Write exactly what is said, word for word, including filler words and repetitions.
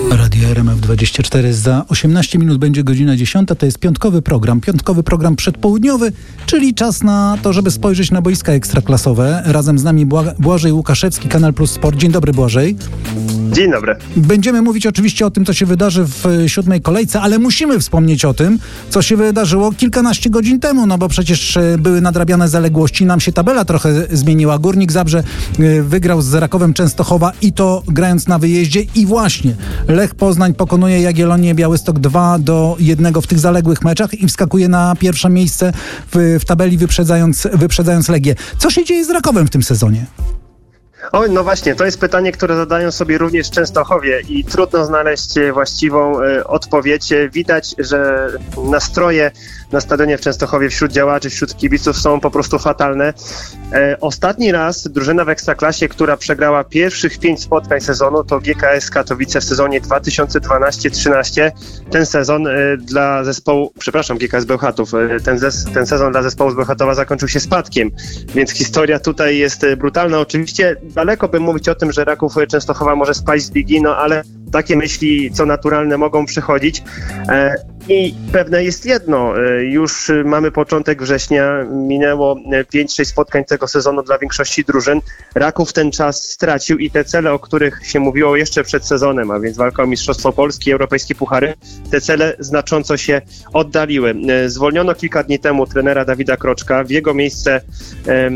Radio R M F dwadzieścia cztery. Za osiemnaście minut będzie godzina dziesiąta. To jest piątkowy program. Piątkowy program przedpołudniowy, czyli czas na to, żeby spojrzeć na boiska ekstraklasowe. Razem z nami Bła- Błażej Łukaszewski, Kanal Plus Sport. Dzień dobry, Błażej. Dzień dobry. Będziemy mówić oczywiście o tym, co się wydarzy w siódmej kolejce, ale musimy wspomnieć o tym, co się wydarzyło kilkanaście godzin temu, no bo przecież były nadrabiane zaległości. Nam się tabela trochę zmieniła. Górnik Zabrze wygrał z Rakowem Częstochowa i to grając na wyjeździe. I właśnie Lech Poznań pokonuje Jagiellonię Białystok dwa do jednego w tych zaległych meczach i wskakuje na pierwsze miejsce w, w tabeli, wyprzedzając, wyprzedzając Legię. Co się dzieje z Rakowem w tym sezonie? Oj, no właśnie, to jest pytanie, które zadają sobie również Częstochowie i trudno znaleźć właściwą y, odpowiedź. Widać, że nastroje na stadionie w Częstochowie wśród działaczy, wśród kibiców są po prostu fatalne. E, ostatni raz drużyna w Ekstraklasie, która przegrała pierwszych pięć spotkań sezonu, to G K S Katowice w sezonie dwa tysiące dwanaście trzynaście. Ten sezon e, dla zespołu, przepraszam, G K S Bełchatów, e, ten, zes, ten sezon dla zespołu z Bełchatowa zakończył się spadkiem, więc historia tutaj jest brutalna. Oczywiście daleko by mówić o tym, że Raków Częstochowa może spaść z ligi, no ale takie myśli, co naturalne, mogą przychodzić. E, I pewne jest jedno, już mamy początek września, minęło pięć sześć spotkań tego sezonu dla większości drużyn. Raków ten czas stracił i te cele, o których się mówiło jeszcze przed sezonem, a więc walka o Mistrzostwo Polski, europejskie puchary, te cele znacząco się oddaliły. Zwolniono kilka dni temu trenera Dawida Kroczka, w jego miejsce